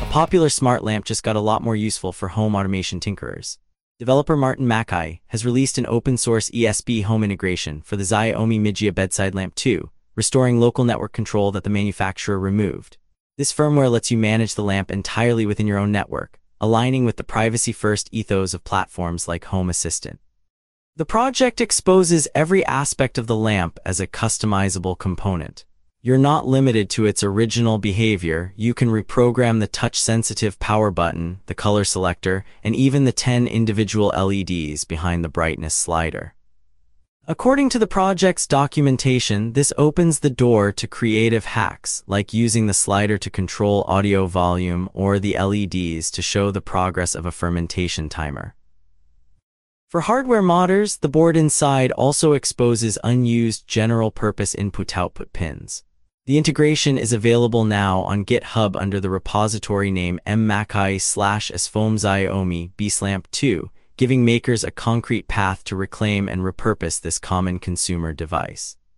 popular smart lamp just got a lot more useful for home automation tinkerers. Developer Martin Mackay has released an open-source ESP home integration for the Xiaomi Mijia Bedside Lamp 2, restoring local network control that the manufacturer removed. This firmware lets you manage the lamp entirely within your own network, aligning with the privacy-first ethos of platforms like Home Assistant. The project exposes every aspect of the lamp as a customizable component. You're not limited to its original behavior. You can reprogram the touch-sensitive power button, the color selector, and even the 10 individual LEDs behind the brightness slider. According to the project's documentation, this opens the door to creative hacks, like using the slider to control audio volume or the LEDs to show the progress of a fermentation timer. For hardware modders, the board inside also exposes unused general-purpose input-output pins. The integration is available now on GitHub under the repository name mmackay/asfoam-xiaomi bslamp2, giving makers a concrete path to reclaim and repurpose this common consumer device.